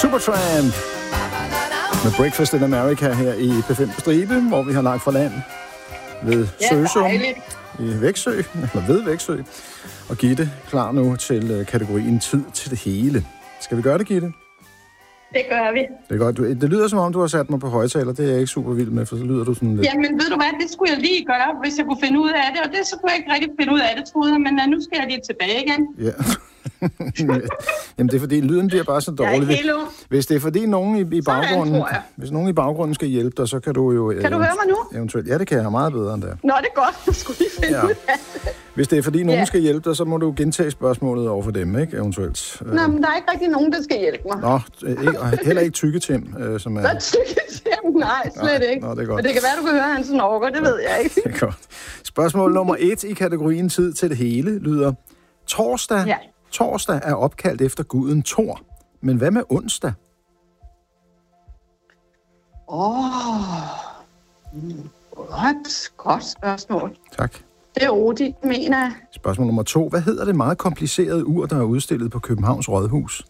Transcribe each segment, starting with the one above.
Supertramp med Breakfast in America her i P5 på Stribe, hvor vi har lagt fra land ved Søsum i Væksø, eller ved Væksø. Og Gitte klar nu til kategorien tid til det hele. Skal vi gøre det, Gitte? Det gør vi. Det er godt. Det lyder som om, du har sat mig på højtaler. Det er jeg ikke super vild med, for så lyder du sådan lidt... Jamen, ved du hvad? Det skulle jeg lige gøre, hvis jeg kunne finde ud af det. Og det så kunne jeg ikke rigtig finde ud af det, troede jeg. Men nu skal jeg lige tilbage igen. Ja. Jamen, det er fordi, lyden bliver bare så dårlig. Hvis det er fordi, nogen i baggrunden... Hvis nogen i baggrunden skal hjælpe dig, så kan du jo... Kan du høre mig nu? Eventuelt. Ja, det kan jeg meget bedre end det. Nå, det er godt. Du skulle lige finde ud af det. Hvis det er fordi, nogen skal hjælpe dig, så må du gentage spørgsmålet over for dem, ikke? Eventuelt. Nå, men der er ikke rigtig nogen, der skal hjælpe mig. Nå, heller ikke Tykke-Tim, som er... Der er Tykke-Tim? Nej, slet ikke. Nå, det er godt. Men det kan være, du kan høre hans snorker, det ved jeg ikke. Det er godt. Spørgsmål nummer 1 i kategorien tid til det hele lyder... Torsdag er opkaldt efter guden Thor. Men hvad med onsdag? Godt spørgsmål. Tak. Det er Rudi, mener jeg. Spørgsmål nummer 2. Hvad hedder det meget komplicerede ur, der er udstillet på Københavns Rådhus?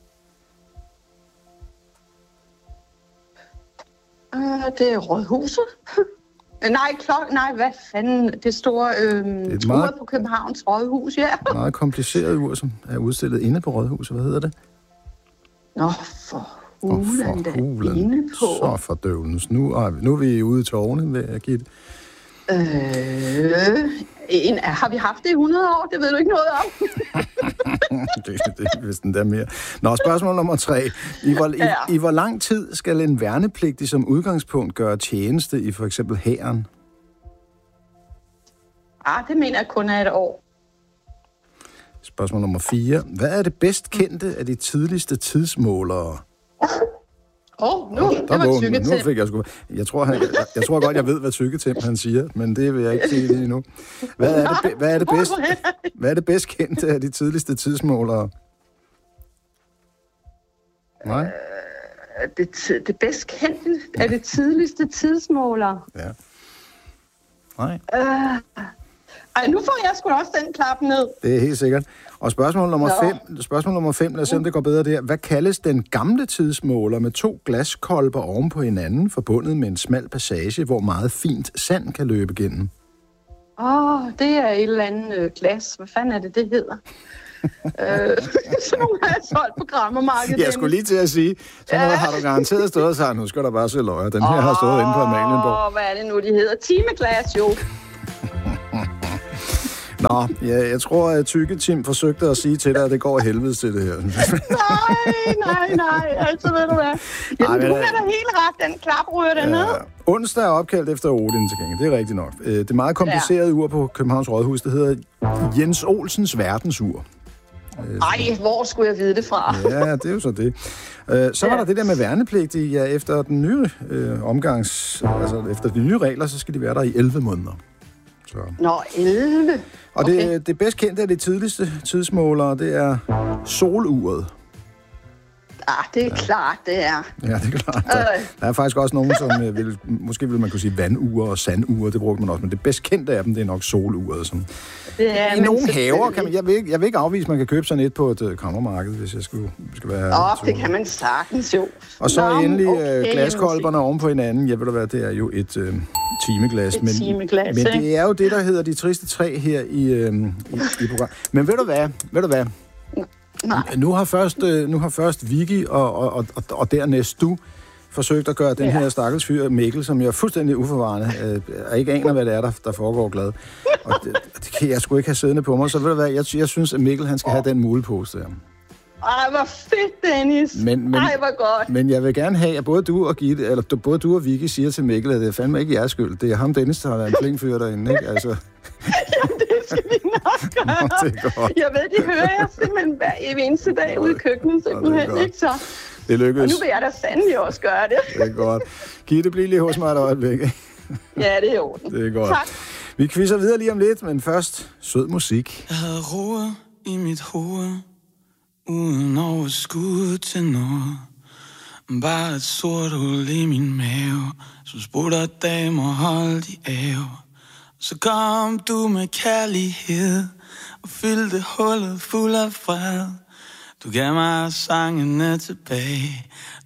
Det er Rådhuset. Nej, hvad fanden? Det store ur på Københavns Rådhus, ja. Et meget kompliceret ur, som er udstillet inde på Rådhuset. Hvad hedder det? Nå, for hulen inde på. Så fordøvens. Nu er vi ude i tårne, vil jeg give det. Har vi haft det i 100 år? Det ved du ikke noget om. det er vist endda mere. Nå, spørgsmål nummer 3. I hvor lang tid skal en værnepligtig som udgangspunkt gøre tjeneste i for eksempel hæren? Det mener jeg kun er et år. Spørgsmål nummer 4. Hvad er det bedst kendte af de tidligste tidsmålere? Det var Tykke-Tim. Nu fik jeg sgu... Jeg tror godt, jeg ved, hvad Tykke-Tim han siger, men det vil jeg ikke sige lige nu. Hvad er det bedst kendte af de tidligste tidsmålere? Nej? Det bedst kendte af de tidligste tidsmålere? Ja. Nej. Nu får jeg sgu også den klap ned. Det er helt sikkert. Og spørgsmål nummer 5, lad os se, om det går bedre der. Hvad kaldes den gamle tidsmåler med 2 glaskolber oven på hinanden, forbundet med en smal passage, hvor meget fint sand kan løbe gennem? Det er et eller andet glas. Hvad fanden er det hedder? Så nogle har jeg solgt på Grammermarkedet. Jeg skulle lige til at sige, så noget har du garanteret stået og sagt, nu skal der bare se løjer. Den her har stået inde på Amalienborg. Hvad er det nu, de hedder? Timeglas, jo. Nå, jeg tror, at Tykke-Tim forsøgte at sige til dig, at det går helvede til det her. nej. Altså, ved du hvad? Du er da helt ret, den klapryger dernede. Onsdag er opkaldt efter Odin til gengæld. Det er rigtigt nok. Det meget komplicerede ur på Københavns Rådhus, det hedder Jens Olsens verdensur. Hvor skulle jeg vide det fra? Ja, det er jo så det. Så var der det der med værnepligtige. Ja, efter den nye efter de nye regler, så skal de være der i 11 måneder. Så. Nå, 11? Og det bedst kendte af de tidligste tidsmålere, det er soluret. Det er klart, det er. Ja, det er klart. Der er faktisk også nogen, som måske vil man kunne sige vandure og sanduret, det brugte man også, men det bedst kendte af dem, det er nok soluret. Som i nogle haver kan man, jeg vil ikke afvise, at man kan købe sådan et på et kammermarked, hvis jeg skal være... det kan man sagtens jo. Og så endelig glaskolberne oven på hinanden, ved du hvad, det er jo et timeglas. Men det er jo det, der hedder de triste 3 her i programmet. Men ved du hvad? Nej. Nu har først Vicky og dernæst du forsøgt at gøre den her stakkels fyr Mikkel, som jeg er fuldstændig uforvarende, og ikke aner, hvad det er, der foregår glad. Og det kan jeg sgu ikke have siddende på mig, så ved du hvad, jeg synes, at Mikkel han skal have den mulepose der. Hvor fedt, Dennis. Hvor godt. Men jeg vil gerne have, at både du og Vicky siger til Mikkel, at det er fandme ikke jeres skyld. Det er ham, Dennis, der har været en flink fyr derinde, ikke? Altså... Jamen, det skal vi nok gøre. Jeg ved, de hører jeg simpelthen hver eneste dag ude i køkkenet, simpelthen, ikke så? Det lykkedes. Og nu vil jeg da sandelig også gøre det. Det er godt. Gitte, bliv lige hos mig et øjeblik. Ja, det er orden. Det er godt. Tak. Vi quizzer videre lige om lidt, men først sød musik. Jeg havde ro i mit hoved, uden overskud til noget. Bare et sort hul i min mave, som spurgte damer holdt i ave. Så kom du med kærlighed og fyldte hullet fuld af fred. Du gav mig sangene tilbage.